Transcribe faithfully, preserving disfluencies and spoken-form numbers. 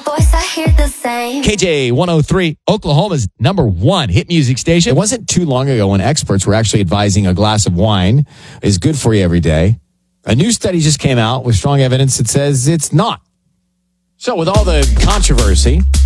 voice, I hear the same. K J one oh three, Oklahoma's number one hit music station. It wasn't too long ago when experts were actually advising a glass of wine is good for you every day. A new study just came out with strong evidence that says it's not. So with all the controversy